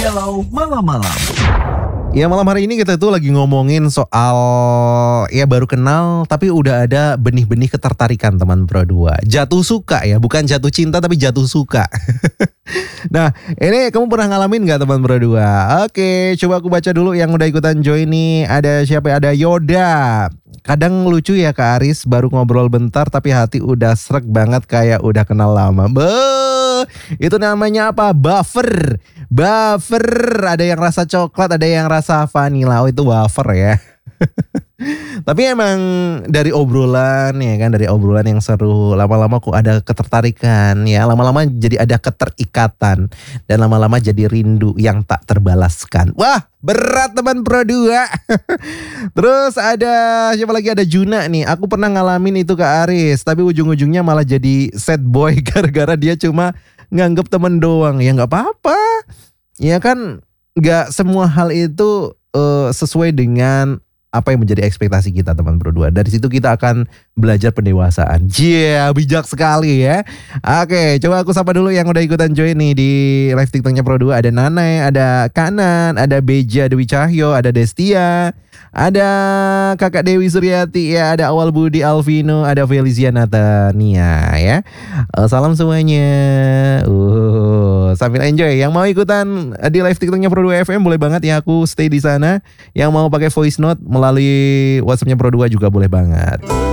Galau malam-malam. Ya malam hari ini kita tuh lagi ngomongin soal ya baru kenal tapi udah ada benih-benih ketertarikan teman Pro 2. Jatuh suka ya, bukan jatuh cinta tapi jatuh suka. Nah ini kamu pernah ngalamin gak teman Pro 2? Oke, coba aku baca dulu yang udah ikutan join nih. Ada siapa? Ada Yoda. Kadang lucu ya Kak Aris, baru ngobrol bentar tapi hati udah srek banget kayak udah kenal lama. Itu namanya apa? Buffer. Ada yang rasa coklat, ada yang rasa vanilla. Oh itu wafer ya. Tapi emang dari obrolan ya kan, dari obrolan yang seru, lama-lama kok ada ketertarikan ya, lama-lama jadi ada keterikatan dan lama-lama jadi rindu yang tak terbalaskan. Wah, berat teman Pro 2. Terus ada siapa lagi? Ada Juna nih. Aku pernah ngalamin itu Kak Aris, tapi ujung-ujungnya malah jadi sad boy gara-gara dia cuma nganggep temen doang. Ya nggak apa-apa. Ya kan nggak semua hal itu sesuai dengan apa yang menjadi ekspektasi kita teman Pro 2. Dari situ kita akan belajar pendewasaan. Bijak sekali ya. Oke, coba aku sapa dulu yang udah ikutan join nih di live TikToknya Pro 2. Ada Nanai, ada Kanan, ada Beja Dewi Cahyo, ada Destia, ada Kakak Dewi Suryati ya, ada Awal Budi Alvino, ada Felicia Natania ya. Salam semuanya. Sambil enjoy. Yang mau ikutan di live TikToknya Pro 2 FM boleh banget ya, aku stay di sana. Yang mau pakai voice note melalui WhatsAppnya Pro 2 juga boleh banget.